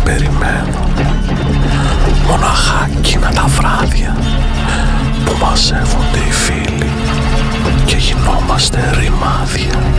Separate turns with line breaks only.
περιμένω. Μοναχά εκείνα τα βράδια που μαζεύονται οι φίλοι και γινόμαστε ρημάδια.